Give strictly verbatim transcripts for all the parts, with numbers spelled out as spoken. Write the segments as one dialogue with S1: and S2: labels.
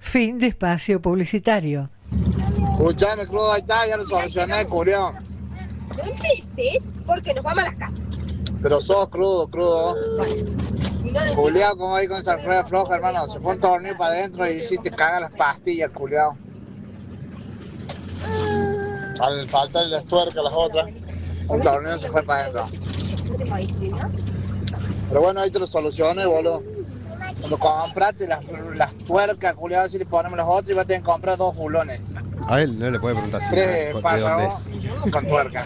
S1: Fin de espacio publicitario.
S2: Escuchame, crudo, ahí está, ya lo solucioné, culiao.
S3: No empieces porque nos vamos a las casas.
S2: Pero sos crudo, crudo. Culiao, como ahí con esa rueda floja, hermano. Se fue un tornillo para adentro y sí te cagan las pastillas, culiao. Al faltar las tuercas, las otras. Un tornillo se fue para adentro. Pero bueno, ahí te lo solucioné, boludo. Cuando compraste las, las tuercas, culiao, así le ponemos las otras y vas a tener que comprar dos bulones.
S4: A él no le puede preguntar si
S2: Tres
S4: de dónde
S2: pásagos
S4: es.
S2: con tuerca.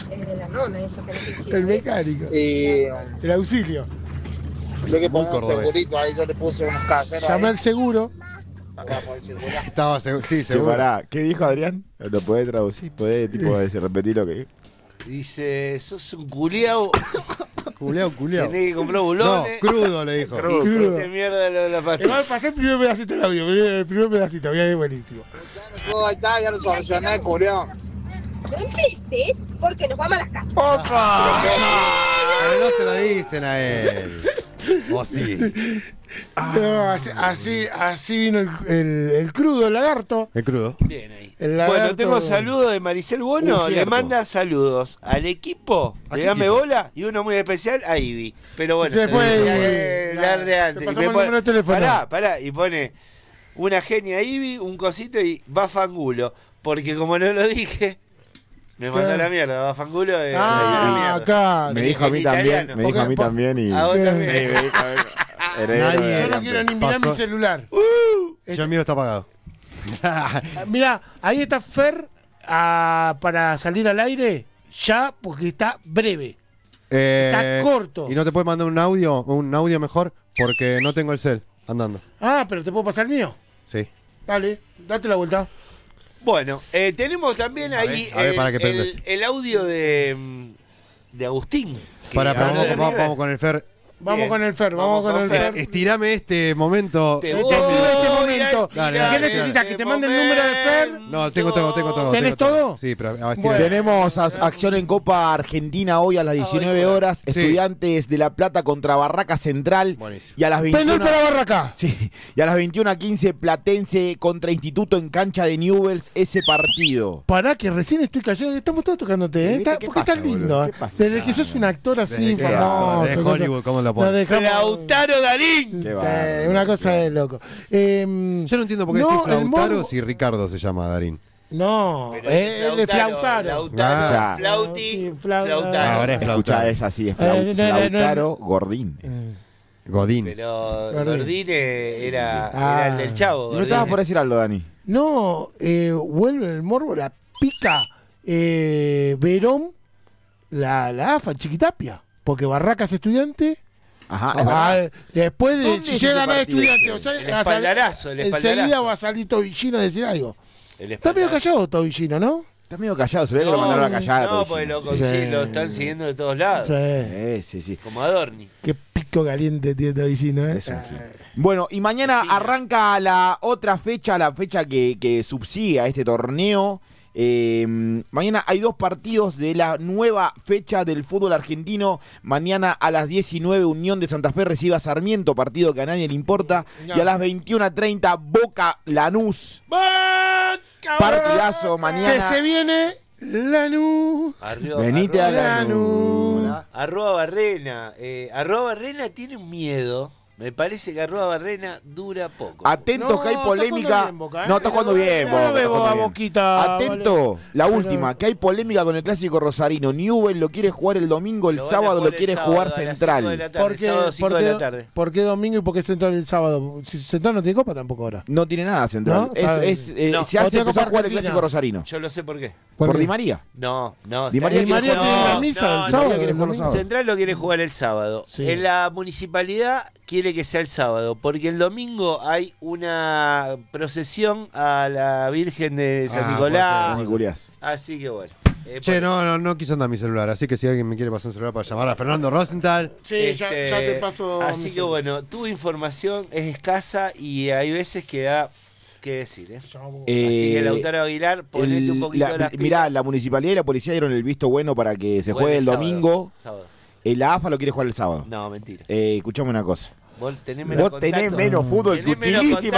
S5: El mecánico.
S2: Y
S5: El auxilio.
S2: le que
S4: Muy
S2: poner un
S4: cordobés.
S2: segurito ahí, yo le puse unos caseros
S5: Llamé
S2: ahí.
S5: al seguro.
S2: Acá por el circular.
S4: Estaba seguro, sí,
S6: Che,
S4: seguro.
S6: pará, ¿qué dijo Adrián? ¿Lo podés traducir? ¿Podés tipo, decir, repetir lo que dijo?
S7: Dice, sos un culiao,
S4: Culeado, culeado.
S7: tenés que comprar
S4: No,
S7: bulones.
S4: crudo le dijo.
S7: Crudo.
S5: Crudo.
S7: Hiciste mierda lo de la pastilla.
S5: Igual pasé el primer pedacito del audio. El primer pedacito, mira, es buenísimo.
S2: Todo ahí está, ya lo solucioné, culiao.
S3: No empieces porque nos vamos a las casas.
S4: Pero no se lo dicen a él. O sí.
S5: No, así, así, así vino el, el, el crudo, el lagarto.
S4: Es crudo.
S7: Bien ahí.
S5: El lagarto-
S7: Bueno, tengo saludos de Maricel Bono.
S6: Uh,
S7: Le
S6: cierto.
S7: manda saludos al equipo
S4: ¿A
S7: de
S4: qué
S7: Dame
S4: equipo?
S7: Bola y uno muy especial a Ivy. Pero bueno,
S5: Se fue
S7: tenía
S5: Ivy.
S7: que
S5: Ya,
S7: dar de antes.
S5: te
S7: Y
S5: pasamos
S7: me
S5: el
S7: pone-
S5: número de teléfono.
S7: Pará, pará. Y pone una genia Ivy, un cosito y va fangulo. Porque como no lo dije, me mandó
S5: ¿Qué?
S7: a la mierda. Va fangulo de
S5: Ah,
S7: la mierda.
S5: acá.
S6: Me dijo a mí
S7: en
S6: también,
S7: italiano.
S6: me dijo a mí
S5: Porque-
S6: también y...
S7: A vos
S5: Sí.
S7: también.
S6: Sí, me dijo, heredero
S4: Nadie-
S6: de
S5: Yo no
S6: la
S5: quiero
S6: empresa.
S5: ni mirar
S4: Pasó.
S5: mi celular.
S4: Ya el mío está apagado.
S5: Mira, ahí está Fer ah, para salir al aire ya porque está breve.
S4: Eh,
S5: Está corto.
S4: ¿Y no te puedes mandar un audio, un audio mejor? Porque no tengo el cel andando.
S5: Ah, pero te puedo pasar el mío.
S4: Sí.
S5: Dale, date la vuelta.
S7: Bueno, eh, tenemos también
S4: A
S7: ahí
S4: ver, a ver,
S7: el,
S4: para que prenda
S7: el-
S4: esto.
S7: el audio de, mm, de Agustín. que
S4: Para, pero
S7: habló
S4: vamos,
S7: de
S4: vamos-
S7: River.
S4: vamos con el Fer.
S5: Vamos
S7: Bien.
S5: con el Fer, vamos,
S7: Vamos
S5: con el
S7: con
S5: Fer.
S7: Fer.
S4: Estirame este momento.
S7: Te
S5: Te
S7: voy
S5: pido este
S7: a
S5: momento.
S7: estirar
S4: Dale,
S5: ¿Qué necesitas? ¿Que te mande el número de Fer?
S4: No, tengo todo, tengo todo.
S5: ¿Tenés
S4: tengo
S5: todo?
S4: Sí, pero a
S5: Bueno.
S6: Tenemos a- acción en Copa Argentina hoy a las diecinueve horas.
S4: Sí.
S6: Estudiantes de La Plata contra Barraca Central.
S4: Buenísimo.
S6: Y a las
S5: Penal
S6: veintiuna...
S5: para Barraca.
S6: Sí, y a las veintiuna a quince Platense contra Instituto en cancha de Newell's, ese partido.
S5: Pará, que recién estoy cayendo. Estamos todos tocándote, ¿eh?
S6: ¿Viste?
S5: Está-
S6: ¿Qué
S5: porque
S6: pasa,
S5: estás lindo.
S6: boludo?
S5: ¿eh?
S6: ¿Qué pasa?
S5: Desde que sos un actor así,
S4: Desde que-
S5: famoso.
S4: desde
S5: cosa-
S4: Hollywood, ¿cómo lo
S5: Nos
S4: pones?
S5: dejamos-
S7: Lautaro Darín.
S6: Qué
S5: Sí,
S6: bárbaro.
S5: una cosa de loco. Eh,
S4: Yo no entiendo por qué
S5: no,
S4: decís
S5: el
S4: Flautaro
S5: morbo-
S4: si Ricardo se llama Darín.
S5: No,
S7: Pero
S5: eh, él es Flautaro.
S7: Lautaro,
S6: Ah.
S7: Flauti,
S5: Sí, Flau-
S7: Flautaro.
S4: Ahora es
S6: Escuchá,
S4: Flautaro.
S6: es así, es
S5: Eh, no, no,
S6: Flau-
S5: no, no.
S6: Flautaro Gordín.
S4: Godín.
S7: Pero
S5: Gordini.
S7: Gordini era,
S5: Ah.
S7: era el del Chavo.
S6: ¿No estabas
S7: Gordini.
S6: por decir algo, Dani?
S5: No, eh, vuelve el morbo, la pica eh, Verón, la, la AFA, Chiquitapia. Porque Barracas estudiante.
S6: Ajá, es verdad.
S5: ah, después de
S6: ¿Dónde
S5: si
S6: es
S5: llegan
S6: ese
S5: a
S6: partido?
S5: estudiantes, o sea,
S7: El
S5: va a salir-
S7: espaldarazo, el espaldarazo.
S5: enseguida va a salir Tobillino a decir algo.
S7: El
S5: Está medio
S7: espaldarazo.
S5: callado Tobillino, ¿no?
S6: Está medio callado, se ve que lo mandaron a callar. a
S7: No,
S6: todos.
S7: porque lo,
S5: Sí.
S7: consi- lo están siguiendo de todos lados.
S5: Sí.
S6: Eh, sí, sí.
S7: Como Adorni.
S5: Qué pico caliente tiene Tobillino, ¿eh?
S6: Es un gil. Bueno, y mañana
S7: Vecino.
S6: arranca la otra fecha, la fecha que, que subsigue a este torneo. Eh, mañana hay dos partidos de la nueva fecha del fútbol argentino. Mañana a las diecinueve Unión de Santa Fe recibe a Sarmiento, partido que a nadie le importa.
S5: No.
S6: Y a las veintiuna treinta Boca Lanús. Partidazo mañana.
S5: Que se viene Lanús.
S7: Arriba,
S6: Venite a
S7: arroba,
S6: Lanús.
S5: Lanús.
S7: arroba Barrena. Eh, arroba Barrena tiene un miedo. Me parece que arroba Barrena dura poco.
S6: Atentos
S5: No,
S6: que hay
S5: está
S6: polémica.
S5: jugando bien, Boca, ¿eh?
S6: No, está jugando bien,
S5: No
S6: Boca,
S5: lo
S6: está
S5: veo
S6: jugando
S5: a
S6: bien.
S5: Boquita,
S6: Atento,
S5: vale.
S6: la
S5: Pero-
S6: última, que hay polémica con el clásico rosarino. Newell lo quiere jugar el domingo, el
S7: Lo van a
S6: sábado
S7: jugar
S6: lo
S7: el
S6: quiere
S7: sábado
S6: jugar
S7: a las cinco de
S6: Central.
S7: la tarde,
S5: ¿Por qué,
S7: sábado cinco
S5: por
S7: de
S5: qué-
S7: la tarde.
S5: por qué domingo y por qué Central el sábado? Si Central no tiene copa tampoco ahora.
S6: No tiene nada Central.
S5: ¿No?
S6: Es,
S5: Ah,
S6: es, eh,
S7: no.
S6: se hace
S5: Otra
S6: empezó a
S5: Copa
S6: jugar el
S5: Argentina.
S6: clásico rosarino.
S7: Yo lo sé por qué.
S6: Por Di María.
S7: No, no.
S6: Di
S7: está-
S6: María
S5: Di María
S6: quiere
S5: tiene
S6: jugar-
S5: la misa
S7: no,
S5: el
S7: no,
S5: sábado.
S6: quiere
S5: el
S6: jugar los
S5: domingo.
S6: sábados.
S7: Central lo quiere jugar el sábado.
S5: Sí.
S7: En la municipalidad quiere que sea el sábado, porque el domingo hay una procesión a la Virgen de San
S4: Ah,
S7: Nicolás.
S6: San Nicolás.
S7: Así que bueno. eh,
S4: Che,
S7: por
S4: no, no, no quiso andar mi celular, así que si alguien me quiere pasar un celular para llamar a Fernando Rosenthal.
S5: Sí,
S7: eso.
S5: ya,
S7: Este,
S5: ya te paso.
S7: Así
S5: mi
S7: que
S5: celular.
S7: bueno, tu información es escasa y hay veces que da que decir, ¿eh? Así que
S6: Eh,
S7: Lautaro Aguilar, ponete
S6: el-
S7: un poquito
S6: la-
S7: las pilas.
S6: mirá, la municipalidad y la policía dieron el visto bueno para que se
S7: Juegue
S6: juegue el
S7: sábado,
S6: domingo.
S7: sábado.
S6: El la AFA lo quiere jugar el sábado.
S7: No, mentira.
S6: Eh, escuchame una cosa.
S7: Vos tenés menos
S6: Vos tenés
S7: contacto.
S6: menos fútbol que
S7: Tenés menos
S6: utilísima